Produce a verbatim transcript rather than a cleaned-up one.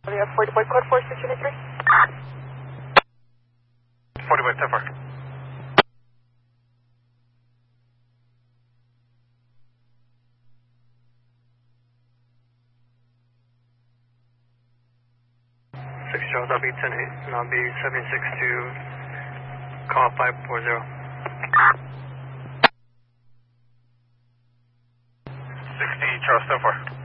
We have forty boy code four six three. forty boy ten four. six Charles, I'll be ten eight, and I'll be seven six two, call five four zero. sixty Charles ten four.